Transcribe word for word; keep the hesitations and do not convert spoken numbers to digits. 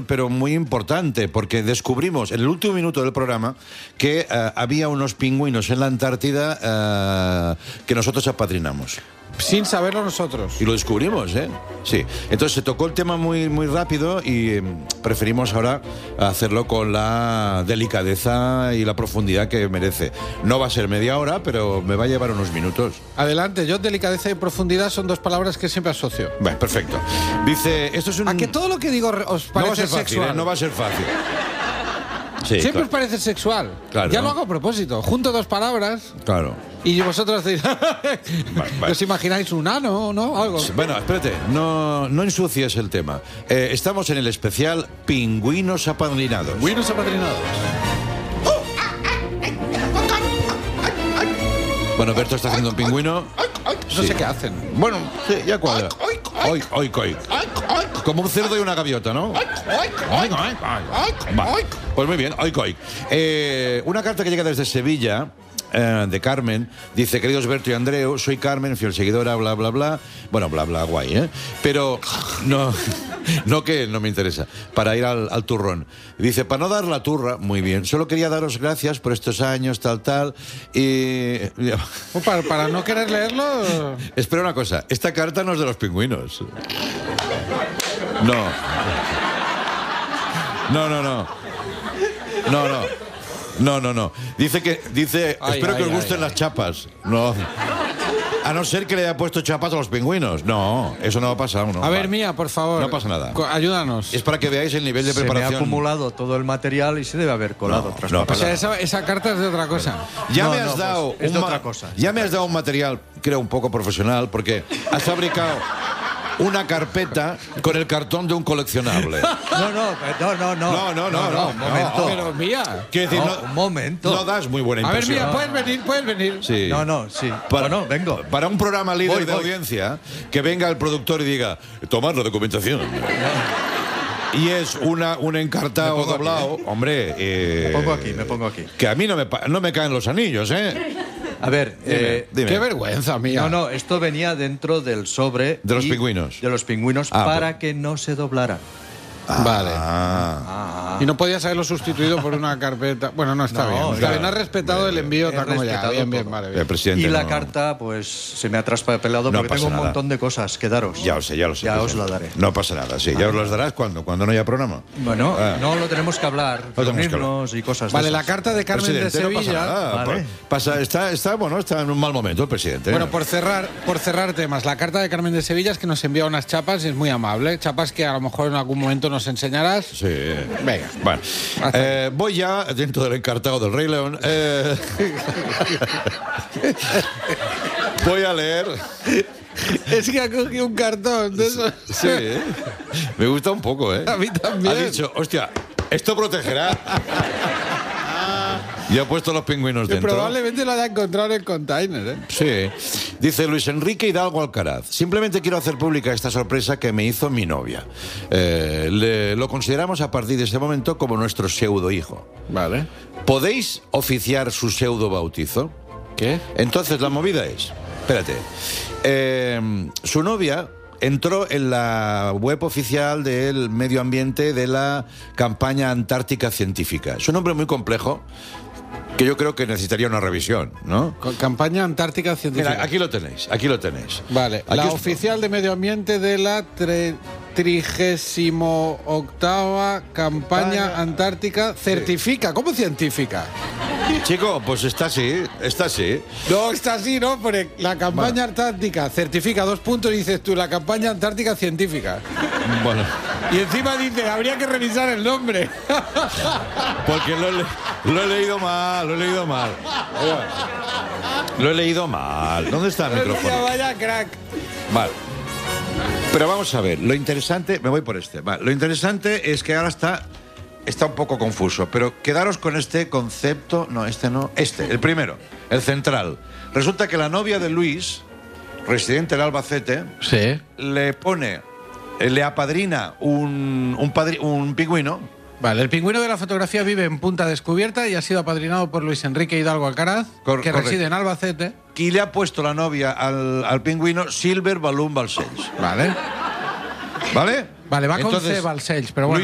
pero muy importante, porque descubrimos en el último minuto del programa que uh, había unos pingüinos en la Antártida uh, que nosotros apadrinamos. Sin saberlo nosotros. Y lo descubrimos, ¿eh? Sí. Entonces se tocó el tema muy, muy rápido y eh, preferimos ahora hacerlo con la delicadeza y la profundidad que merece. No va a ser media hora, pero me va a llevar unos minutos. Adelante. Yo, delicadeza y profundidad son dos palabras que siempre asocio. Bueno, perfecto. Dice, esto es un... ¿A que todo lo que digo os parece no va a ser fácil, sexual? ¿eh? No va a ser fácil. Sí, Siempre claro. os parece sexual. Claro. Ya lo hago a propósito. Junto dos palabras. Claro. Y vosotros decís, vale, vale. ¿os imagináis un ano o no? Algo. Bueno, espérate, no, no ensucies el tema. Eh, estamos en el especial Pingüinos Apadrinados. Pingüinos Apadrinados. Bueno, Berto está haciendo un pingüino. No Sí. sé qué hacen. Bueno, sí, ya cuadra. Oy, oy, oy. Como un cerdo y una gaviota, ¿no? Oy, oy, oy. Va. Pues muy bien, oy, oy. Eh, una carta que llega desde Sevilla, eh, de Carmen, dice: queridos Berto y Andreu, soy Carmen, fiel seguidora, bla, bla, bla. Bueno, bla, bla, guay, ¿eh? Pero no, no que no me interesa, para ir al, al turrón. Dice, para no dar la turra, muy bien, solo quería daros gracias por estos años, tal, tal, y... Oh, para, para no querer leerlo... Espera una cosa, esta carta no es de los pingüinos. No. No, no, no. No, no. No, no, no. Dice que... Dice, Ay, espero ay, que os ay, gusten ay. las chapas. No. A no ser que le haya puesto chapas a los pingüinos. No, eso no va a pasar. No, A ver, va. Mía, por favor. No pasa nada. Co- Ayúdanos. Es para que veáis el nivel de Se me ha preparación. acumulado todo el material y se debe haber colado No, otras no, O cosas. sea, esa, esa carta es de otra cosa. Ya No, me no, has pues, dado es de un ma- otra cosa. Ya me has dado un material, creo, un poco profesional, porque has fabricado una carpeta con el cartón de un coleccionable. No, no, no, no, no. No, no, no, no. un momento. Pero, Mía. Quiero decir, No, no, un momento. no das muy buena A ver, impresión. Mía, puedes venir, puedes venir. Sí. No, no, sí. Para, Bueno, vengo. Para un programa líder Voy, de voy. audiencia, que venga el productor y diga, tomad la documentación. Y es una, un encartado Me pongo aquí, doblado. Hombre, eh, Me pongo aquí, me pongo aquí. que a mí no me, pa- no me caen los anillos, ¿eh? A ver, Dime, eh, dime. Qué vergüenza, Mía. no, no, esto venía dentro del sobre De los y- pingüinos. De los pingüinos Ah, para pues. que no se doblaran. Vale. Ah. Y no podías haberlo sustituido por una carpeta. Bueno, no, está No, bien. Está claro. bien, has respetado el envío He tal como ya. respetado Bien, bien, todo. vale, El bien. presidente Y la no- carta, pues, se me ha traspapelado No porque pasa tengo un nada. montón de cosas que daros. Ya lo sé, ya lo sé. Ya os presidente. la daré. No pasa nada, sí. Ya os las darás cuando, cuando no haya programa. Bueno, Ah. no lo tenemos que hablar, tenemos que reunirnos y cosas Vale, de la esas. carta de Carmen de Presidente, no pasa Sevilla. nada. Vale. Pa- Pasa, está, está, bueno, está en un mal momento el presidente. Bueno, por cerrar, por cerrar temas, la carta de Carmen de Sevilla es que nos envía unas chapas y es muy amable. Chapas que a lo mejor en algún momento nos enseñarás. Sí. Venga. Bueno, eh, voy ya dentro del encartado del Rey León. eh, voy a leer. Es que ha cogido un cartón de eso. Sí, ¿eh? Me gusta un poco, ¿eh? A mí también. Ha dicho, hostia, esto protegerá. Y ha puesto los pingüinos Que dentro. probablemente lo haya encontrado en el container, ¿eh? Sí. Dice Luis Enrique Hidalgo Alcaraz. Simplemente quiero hacer pública esta sorpresa que me hizo mi novia. Eh, le- lo consideramos a partir de ese momento como nuestro pseudo hijo. Vale. ¿Podéis oficiar su pseudo bautizo? ¿Qué? Entonces la movida es, espérate, eh, su novia entró en la web oficial del medio ambiente de la campaña antártica científica. Es un nombre muy complejo que yo creo que necesitaría una revisión, ¿no? Con campaña antártica científica. Mira, aquí lo tenéis, aquí lo tenéis. Vale, Aquí la os- oficial de medio ambiente de la tre- trigésimo octava campaña Campaña- antártica certifica. ¿Cómo científica? Chico, pues está así, está así. No, está así, ¿no? Porque la campaña antártica certifica dos puntos y dices tú, la campaña antártica científica. Bueno, Y encima dice, habría que revisar el nombre. porque lo he, le- lo he leído mal, lo he leído mal. Lo he leído mal. ¿Dónde está el Hostia, micrófono? vaya crack. Vale. Pero vamos a ver, lo interesante, me voy por este. Vale, lo interesante es que ahora está, está un poco confuso, pero quedaros con este concepto, no, este no, este, el primero, el central. Resulta que la novia de Luis, residente en Albacete, Sí. le pone, eh, le apadrina un, un, padri- un pingüino. Vale, el pingüino de la fotografía vive en Punta Descubierta y ha sido apadrinado por Luis Enrique Hidalgo Alcaraz, Cor- que correcto. reside en Albacete. Y le ha puesto la novia al, al pingüino Silver Balloon Balcells. Vale. ¿Vale? Vale, va con Entonces, C, Balcells, pero bueno.